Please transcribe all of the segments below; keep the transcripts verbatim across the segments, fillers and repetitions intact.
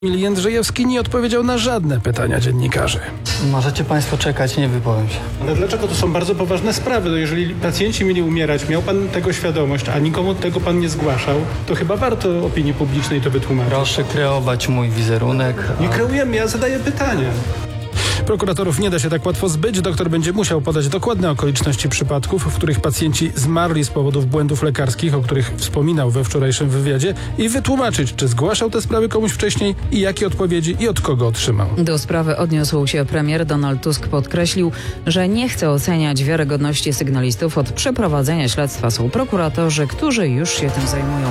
Jędrzejewski nie odpowiedział na żadne pytania dziennikarzy. Możecie Państwo czekać, nie wypowiem się. Ale dlaczego? To są bardzo poważne sprawy. No jeżeli pacjenci mieli umierać, miał pan tego świadomość, a nikomu tego pan nie zgłaszał, to chyba warto opinii publicznej to wytłumaczyć. Proszę kreować mój wizerunek. Nie kreujemy, ja zadaję pytania. Prokuratorów nie da się tak łatwo zbyć. Doktor będzie musiał podać dokładne okoliczności przypadków, w których pacjenci zmarli z powodów błędów lekarskich, o których wspominał we wczorajszym wywiadzie, i wytłumaczyć, czy zgłaszał te sprawy komuś wcześniej i jakie odpowiedzi i od kogo otrzymał. Do sprawy odniósł się premier. Donald Tusk podkreślił, że nie chce oceniać wiarygodności sygnalistów. Od przeprowadzenia śledztwa są prokuratorzy, którzy już się tym zajmują.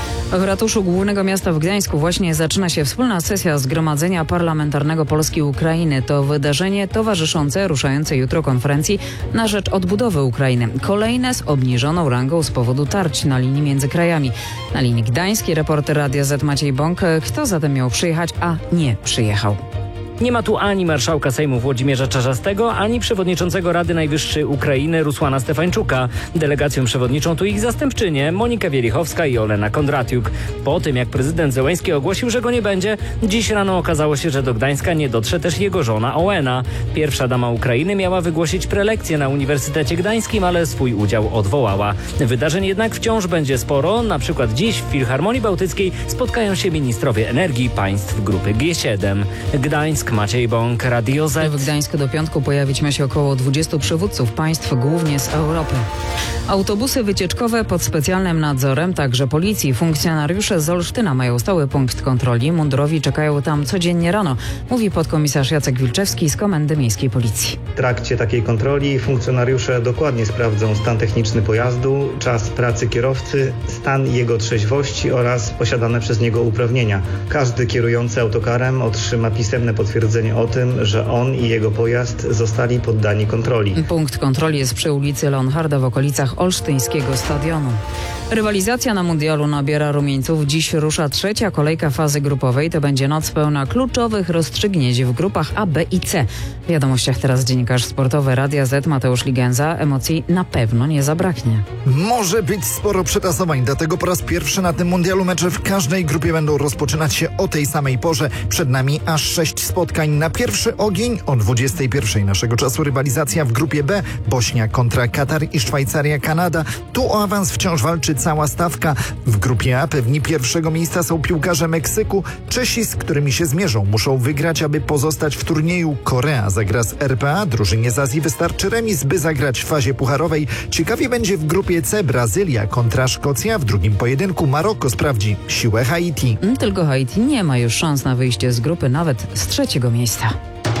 W ratuszu głównego miasta w Gdańsku właśnie zaczyna się wspólna sesja Zgromadzenia Parlamentarnego Polski i Ukrainy. To wydarzenie towarzyszące ruszającej jutro konferencji na rzecz odbudowy Ukrainy. Kolejne z obniżoną rangą z powodu tarć na linii między krajami. Na linii gdańskiej reporter Radia Z Maciej Bąk. Kto zatem miał przyjechać, a nie przyjechał? Nie ma tu ani marszałka Sejmu Włodzimierza Czarzastego, ani przewodniczącego Rady Najwyższej Ukrainy Rusłana Stefańczuka. Delegacją przewodniczą tu ich zastępczynie Monika Wielichowska i Olena Kondratiuk. Po tym, jak prezydent Zełenski ogłosił, że go nie będzie, dziś rano okazało się, że do Gdańska nie dotrze też jego żona Ołena. Pierwsza dama Ukrainy miała wygłosić prelekcję na Uniwersytecie Gdańskim, ale swój udział odwołała. Wydarzeń jednak wciąż będzie sporo. Na przykład dziś w Filharmonii Bałtyckiej spotkają się ministrowie energii państw grupy G siedem. Gdańsk, Maciej Bąk, Radio Z. W Gdańsku do piątku pojawić ma się około dwudziestu przywódców państw, głównie z Europy. Autobusy wycieczkowe pod specjalnym nadzorem, także policji. Funkcjonariusze z Olsztyna mają stały punkt kontroli. Mundurowi czekają tam codziennie rano, mówi podkomisarz Jacek Wilczewski z Komendy Miejskiej Policji. W trakcie takiej kontroli funkcjonariusze dokładnie sprawdzą stan techniczny pojazdu, czas pracy kierowcy, stan jego trzeźwości oraz posiadane przez niego uprawnienia. Każdy kierujący autokarem otrzyma pisemne potwierdzenie o tym, że on i jego pojazd zostali poddani kontroli. Punkt kontroli jest przy ulicy Leonharda w okolicach olsztyńskiego stadionu. Rywalizacja na mundialu nabiera rumieńców. Dziś rusza trzecia kolejka fazy grupowej. To będzie noc pełna kluczowych rozstrzygnięć w grupach A, B i C. W wiadomościach teraz dziennikarz sportowy Radia Z Mateusz Ligenza. Emocji na pewno nie zabraknie. Może być sporo przetasowań, dlatego po raz pierwszy na tym mundialu mecze w każdej grupie będą rozpoczynać się o tej samej porze. Przed nami aż sześć spotkań. Na pierwszy ogień o dwudziestej pierwszej naszego czasu rywalizacja w grupie B. Bośnia kontra Katar i Szwajcaria, Kanada. Tu o awans wciąż walczy cała stawka. W grupie A pewni pierwszego miejsca są piłkarze Meksyku. Czesi, z którymi się zmierzą, muszą wygrać, aby pozostać w turnieju. Korea zagra z R P A. Drużynie z Azji wystarczy remis, by zagrać w fazie pucharowej. Ciekawie będzie w grupie C. Brazylia kontra Szkocja. W drugim pojedynku Maroko sprawdzi siłę Haiti. Tylko Haiti nie ma już szans na wyjście z grupy, nawet z trzeciego miejsca.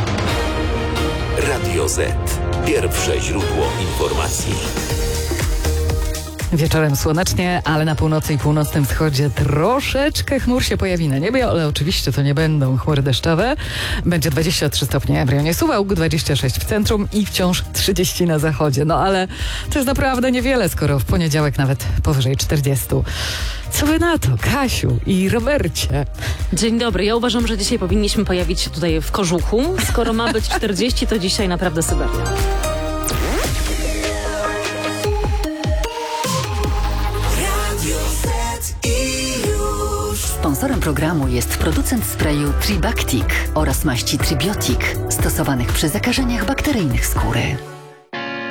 Radio Z. Pierwsze źródło informacji. Wieczorem słonecznie, ale na północy i północnym wschodzie troszeczkę chmur się pojawi na niebie, ale oczywiście to nie będą chmury deszczowe. Będzie dwadzieścia trzy stopnie w rejonie Suwałk, dwadzieścia sześć w centrum i wciąż trzydzieści na zachodzie. No ale to jest naprawdę niewiele, skoro w poniedziałek nawet powyżej czterdzieści. Co wy na to, Kasiu i Robercie? Dzień dobry. Ja uważam, że dzisiaj powinniśmy pojawić się tutaj w kożuchu. Skoro ma być czterdzieści, to dzisiaj naprawdę Syberia. Sponsorem programu jest producent sprayu Tribactic oraz maści Tribiotic, stosowanych przy zakażeniach bakteryjnych skóry.